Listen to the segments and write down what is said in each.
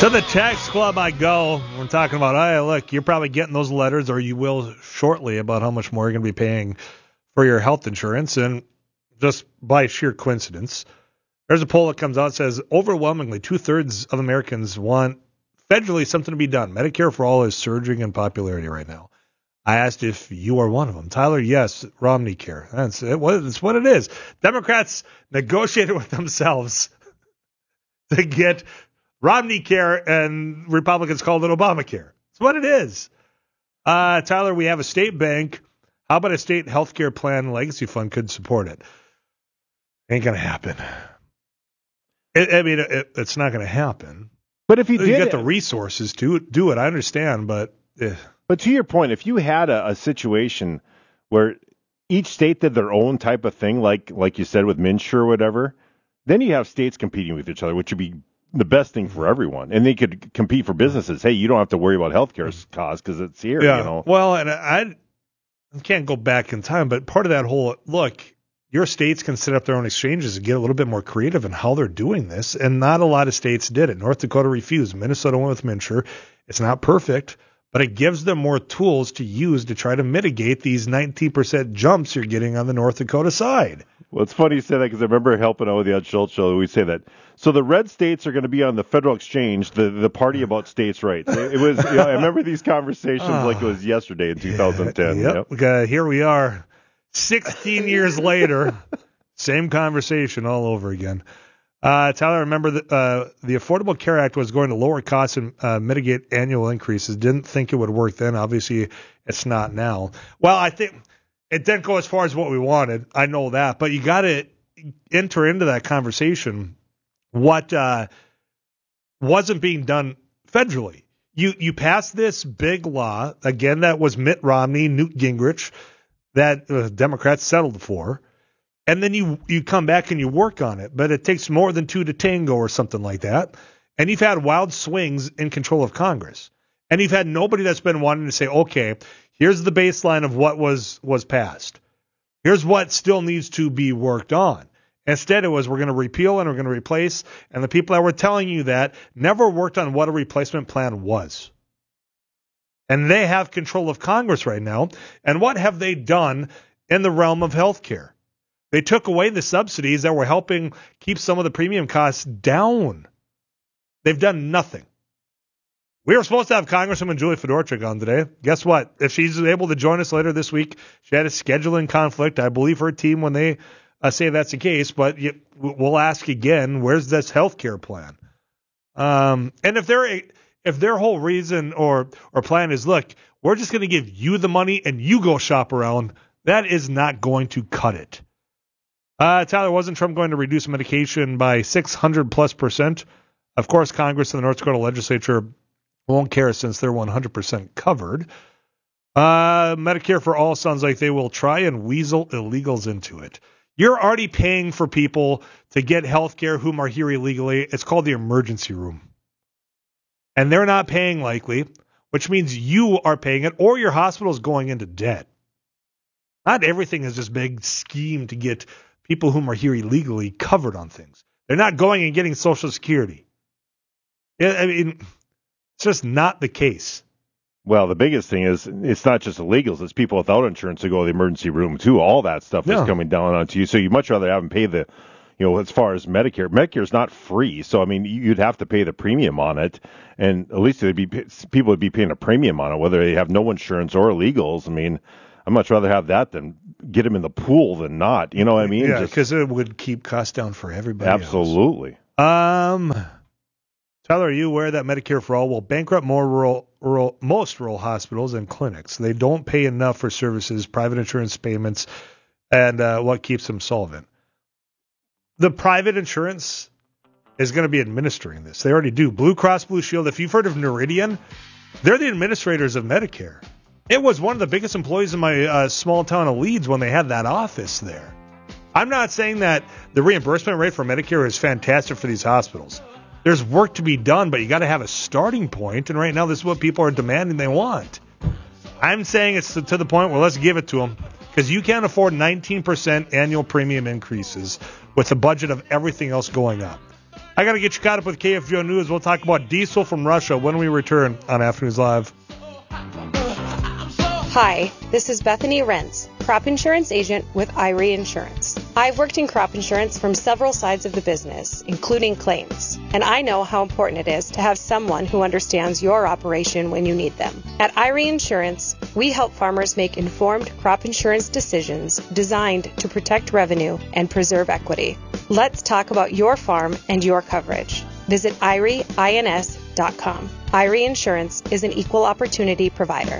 To the text club I go. We're talking about, hey, look, you're probably getting those letters, or you will shortly, about how much more you're going to be paying for your health insurance. And just by sheer coincidence, there's a poll that comes out that says overwhelmingly 2/3 of Americans want federally something to be done. Medicare for All is surging in popularity right now. I asked if you are one of them. Tyler, yes. Romney Care. That's what it is. Democrats negotiated with themselves to get Romney Care, and Republicans called it Obamacare. That's what it is. Tyler, we have a state bank. How about a state health care plan legacy fund could support it? Ain't going to happen. It's not going to happen. But if you get the resources to do it, I understand, but... But to your point, if you had a situation where each state did their own type of thing, like you said with MNsure or whatever, then you have states competing with each other, which would be the best thing for everyone. And they could compete for businesses. Hey, you don't have to worry about healthcare costs because it's here. Yeah. You know? Well, and I can't go back in time, but part of that whole, look, your states can set up their own exchanges and get a little bit more creative in how they're doing this. And not a lot of states did it. North Dakota refused. Minnesota went with MNsure. It's not perfect, but it gives them more tools to use to try to mitigate these 19% jumps you're getting on the North Dakota side. Well, it's funny you say that because I remember helping out with the Ed Schultz show. We say that. So the red states are going to be on the federal exchange, the party about states' rights. It was. I remember these conversations like it was yesterday in 2010. Yep. Here we are, 16 years later, same conversation all over again. Tyler, remember that the Affordable Care Act was going to lower costs and mitigate annual increases. Didn't think it would work then. Obviously, it's not now. Well, I think it didn't go as far as what we wanted. I know that. But you got to enter into that conversation what wasn't being done federally. You passed this big law, again, that was Mitt Romney, Newt Gingrich, that Democrats settled for. And then you come back and you work on it, but it takes more than two to tango or something like that. And you've had wild swings in control of Congress. And you've had nobody that's been wanting to say, okay, here's the baseline of what was passed. Here's what still needs to be worked on. Instead, it was we're going to repeal and we're going to replace. And the people that were telling you that never worked on what a replacement plan was. And they have control of Congress right now. And what have they done in the realm of health care? They took away the subsidies that were helping keep some of the premium costs down. They've done nothing. We were supposed to have Congresswoman Julie Fedorchuk on today. Guess what? If she's able to join us later this week, she had a scheduling conflict. I believe her team when they say that's the case, but we'll ask again, where's this health care plan? And if their whole reason or plan is, look, we're just going to give you the money and you go shop around, that is not going to cut it. Tyler, wasn't Trump going to reduce medication by 600+%? Of course, Congress and the North Dakota legislature won't care since they're 100% covered. Medicare for All sounds like they will try and weasel illegals into it. You're already paying for people to get health care whom are here illegally. It's called the emergency room. And they're not paying likely, which means you are paying it or your hospital is going into debt. Not everything is this big scheme to get people whom are here illegally covered on things. They're not going and getting Social Security. I mean, it's just not the case. Well, the biggest thing is it's not just illegals. It's people without insurance who go to the emergency room, too. All that stuff is coming down onto you. So you'd much rather have them pay the, as far as Medicare. Medicare is not free. So, I mean, you'd have to pay the premium on it. And at least people would be paying a premium on it, whether they have no insurance or illegals. I mean, I'd much rather have that than get them in the pool than not. You know what I mean? Yeah, because it would keep costs down for everybody Absolutely. else. Tyler, are you aware that Medicare for All will bankrupt most rural hospitals and clinics? They don't pay enough for services, private insurance payments, and what keeps them solvent. The private insurance is going to be administering this. They already do. Blue Cross Blue Shield, if you've heard of Noridian, they're the administrators of Medicare. It was one of the biggest employees in my small town of Leeds when they had that office there. I'm not saying that the reimbursement rate for Medicare is fantastic for these hospitals. There's work to be done, but you got to have a starting point, and right now this is what people are demanding they want. I'm saying it's to the point where let's give it to them, because you can't afford 19% annual premium increases with a budget of everything else going up. I got to get you caught up with KFGO News. We'll talk about diesel from Russia when we return on Afternoons Live. Hi, this is Bethany Rentz, crop insurance agent with Irie Insurance. I've worked in crop insurance from several sides of the business, including claims, and I know how important it is to have someone who understands your operation when you need them. At Irie Insurance, we help farmers make informed crop insurance decisions designed to protect revenue and preserve equity. Let's talk about your farm and your coverage. Visit IRIEINS.com. Irie Insurance is an equal opportunity provider.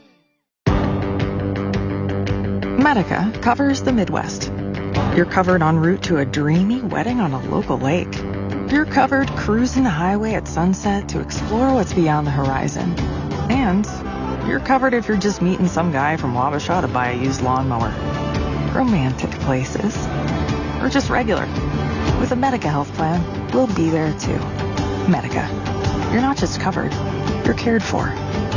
Medica covers the Midwest. You're covered en route to a dreamy wedding on a local lake. You're covered cruising the highway at sunset to explore what's beyond the horizon. And you're covered if you're just meeting some guy from Wabasha to buy a used lawnmower. Romantic places. Or just regular. With a Medica health plan, we'll be there too. Medica. You're not just covered, you're cared for.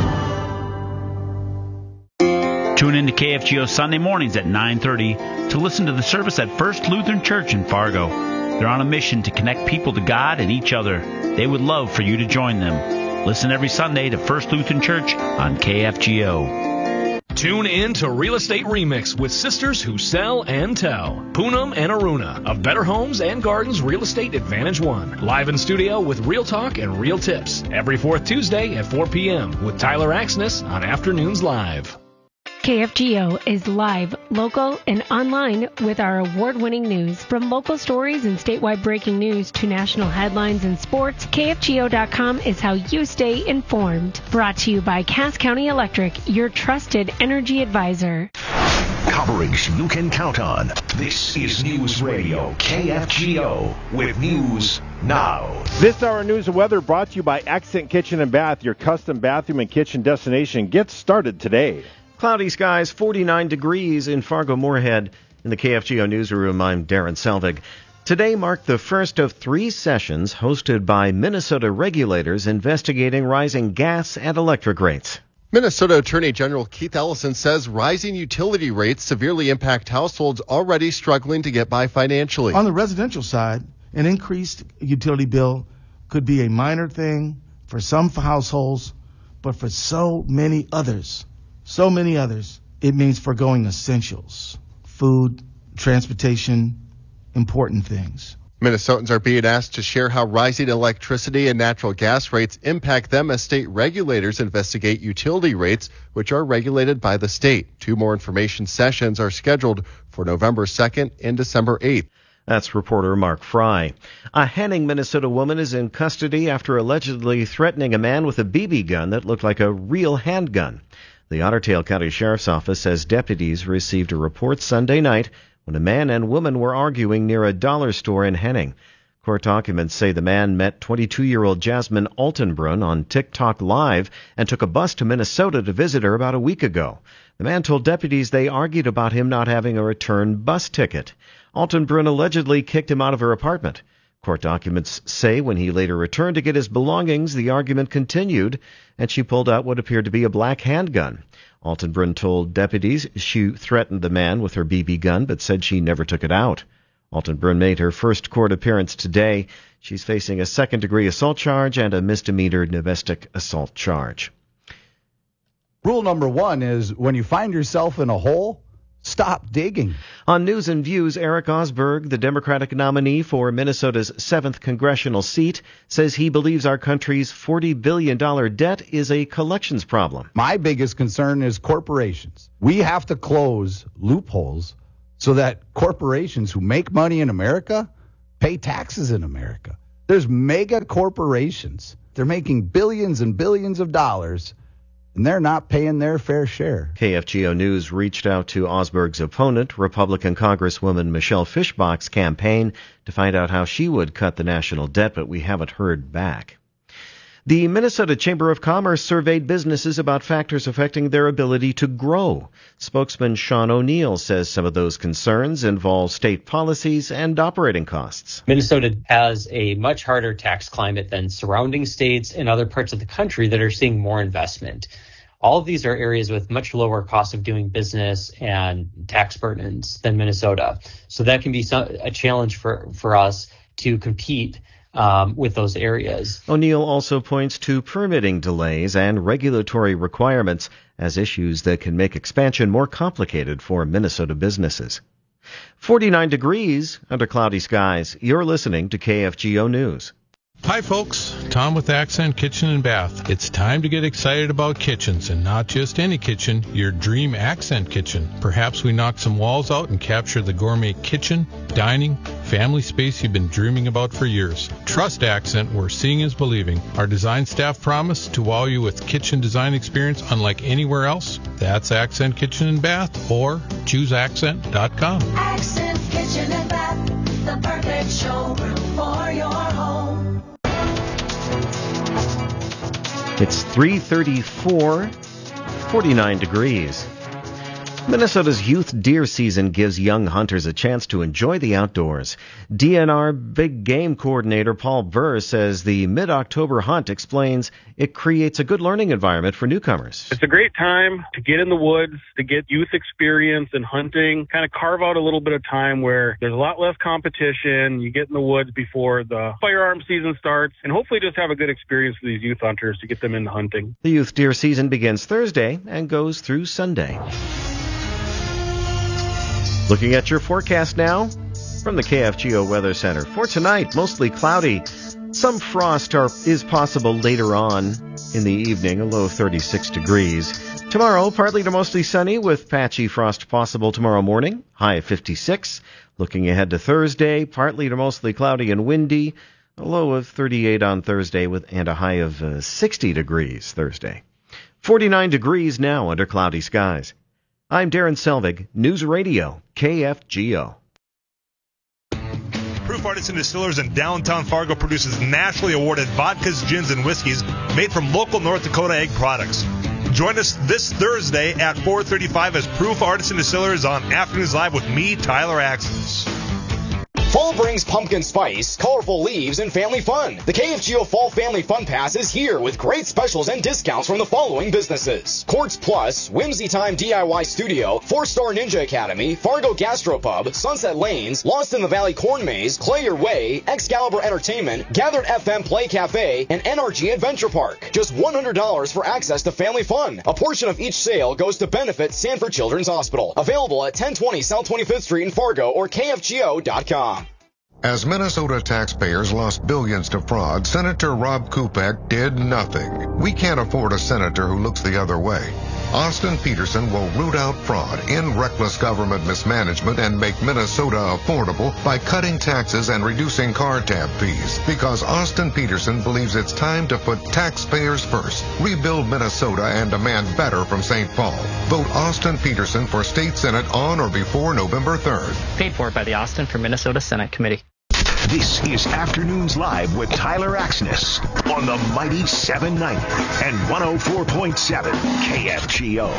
Tune in to KFGO Sunday mornings at 9:30 to listen to the service at First Lutheran Church in Fargo. They're on a mission to connect people to God and each other. They would love for you to join them. Listen every Sunday to First Lutheran Church on KFGO. Tune in to Real Estate Remix with sisters who sell and tell. Poonam and Aruna of Better Homes and Gardens Real Estate Advantage One. Live in studio with real talk and real tips. Every fourth Tuesday at 4 p.m. with Tyler Axness on Afternoons Live. KFGO is live, local, and online with our award-winning news. From local stories and statewide breaking news to national headlines and sports, KFGO.com is how you stay informed. Brought to you by Cass County Electric, your trusted energy advisor. Coverage you can count on. This is News Radio KFGO with News Now. This hour news and weather brought to you by Accent Kitchen and Bath, your custom bathroom and kitchen destination. Get started today. Cloudy skies, 49 degrees in Fargo-Moorhead. In the KFGO newsroom, I'm Darren Selvig. Today marked the first of 3 sessions hosted by Minnesota regulators investigating rising gas and electric rates. Minnesota Attorney General Keith Ellison says rising utility rates severely impact households already struggling to get by financially. On the residential side, an increased utility bill could be a minor thing for some households, but for so many others, it means foregoing essentials, food, transportation, important things. Minnesotans are being asked to share how rising electricity and natural gas rates impact them as state regulators investigate utility rates, which are regulated by the state. 2 more information sessions are scheduled for November 2nd and December 8th. That's reporter Mark Fry. A Henning, Minnesota woman is in custody after allegedly threatening a man with a BB gun that looked like a real handgun. The Otter Tail County Sheriff's Office says deputies received a report Sunday night when a man and woman were arguing near a dollar store in Henning. Court documents say the man met 22-year-old Jasmine Altenbrunn on TikTok Live and took a bus to Minnesota to visit her about a week ago. The man told deputies they argued about him not having a return bus ticket. Altenbrunn allegedly kicked him out of her apartment. Court documents say when he later returned to get his belongings, the argument continued, and she pulled out what appeared to be a black handgun. Altenbrunn told deputies she threatened the man with her BB gun, but said she never took it out. Altenbrunn made her first court appearance today. She's facing a second-degree assault charge and a misdemeanor domestic assault charge. Rule number 1 is when you find yourself in a hole, stop digging. On News and Views, Eric Osberg, the Democratic nominee for Minnesota's 7th congressional seat, says he believes our country's $40 billion debt is a collections problem. My biggest concern is corporations. We have to close loopholes so that corporations who make money in America pay taxes in America. There's mega corporations. They're making billions and billions of dollars, and they're not paying their fair share. KFGO News reached out to Osberg's opponent, Republican Congresswoman Michelle Fischbach's campaign, to find out how she would cut the national debt, but we haven't heard back. The Minnesota Chamber of Commerce surveyed businesses about factors affecting their ability to grow. Spokesman Sean O'Neill says some of those concerns involve state policies and operating costs. Minnesota has a much harder tax climate than surrounding states and other parts of the country that are seeing more investment. All of these are areas with much lower cost of doing business and tax burdens than Minnesota. So that can be a challenge for us to compete with those areas. O'Neill also points to permitting delays and regulatory requirements as issues that can make expansion more complicated for Minnesota businesses. 49 degrees under cloudy skies. You're listening to KFGO News. Hi folks, Tom with Accent Kitchen and Bath. It's time to get excited about kitchens, and not just any kitchen, your dream Accent kitchen. Perhaps we knock some walls out and capture the gourmet kitchen, dining, family space you've been dreaming about for years. Trust Accent, where seeing is believing. Our design staff promise to wow you with kitchen design experience unlike anywhere else. That's Accent Kitchen and Bath, or chooseaccent.com. Accent Kitchen and Bath, the perfect showroom for your home. It's 3:34, 49 degrees. Minnesota's youth deer season gives young hunters a chance to enjoy the outdoors. DNR Big Game Coordinator Paul Burr says the mid-October hunt explains it creates a good learning environment for newcomers. It's a great time to get in the woods, to get youth experience in hunting, kind of carve out a little bit of time where there's a lot less competition. You get in the woods before the firearm season starts, and hopefully just have a good experience for these youth hunters to get them into hunting. The youth deer season begins Thursday and goes through Sunday. Looking at your forecast now from the KFGO Weather Center. For tonight, mostly cloudy. Some frost is possible later on in the evening, a low of 36 degrees. Tomorrow, partly to mostly sunny with patchy frost possible tomorrow morning, high of 56. Looking ahead to Thursday, partly to mostly cloudy and windy, a low of 38 on Thursday and a high of 60 degrees Thursday. 49 degrees now under cloudy skies. I'm Darren Selvig, News Radio, KFGO. Proof Artisan Distillers in downtown Fargo produces nationally awarded vodkas, gins, and whiskeys made from local North Dakota egg products. Join us this Thursday at 4:35 as Proof Artisan Distillers on Afternoons Live with me, Tyler Axels. Fall brings pumpkin spice, colorful leaves, and family fun. The KFGO Fall Family Fun Pass is here with great specials and discounts from the following businesses: Quartz Plus, Whimsy Time DIY Studio, 4-Star Ninja Academy, Fargo Gastropub, Sunset Lanes, Lost in the Valley Corn Maze, Clay Your Way, Excalibur Entertainment, Gathered FM Play Cafe, and NRG Adventure Park. Just $100 for access to family fun. A portion of each sale goes to benefit Sanford Children's Hospital. Available at 1020 South 25th Street in Fargo or KFGO.com. As Minnesota taxpayers lost billions to fraud, Senator Rob Kupek did nothing. We can't afford a senator who looks the other way. Austin Peterson will root out fraud, end reckless government mismanagement, and make Minnesota affordable by cutting taxes and reducing car tab fees. Because Austin Peterson believes it's time to put taxpayers first, rebuild Minnesota, and demand better from St. Paul. Vote Austin Peterson for State Senate on or before November 3rd. Paid for by the Austin for Minnesota Senate Committee. This is Afternoons Live with Tyler Axness on the mighty 790 and 104.7 KFGO.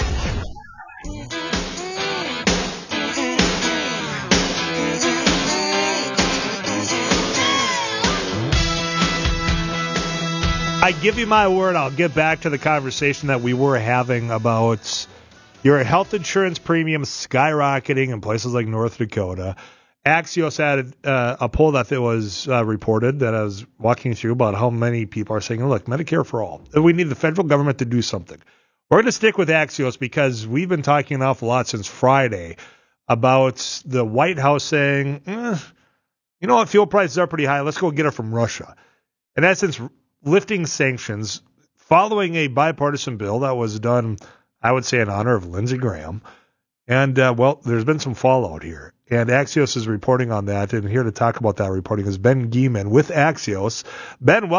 I give you my word, I'll get back to the conversation that we were having about your health insurance premiums skyrocketing in places like North Dakota. Axios had a poll that was reported that I was walking through about how many people are saying, look, Medicare for all. We need the federal government to do something. We're going to stick with Axios because we've been talking an awful lot since Friday about the White House saying, you know what, fuel prices are pretty high. Let's go get it from Russia. In essence, lifting sanctions following a bipartisan bill that was done, I would say, in honor of Lindsey Graham. And, well, there's been some fallout here. And Axios is reporting on that. And here to talk about that reporting is Ben Geeman with Axios. Ben, welcome.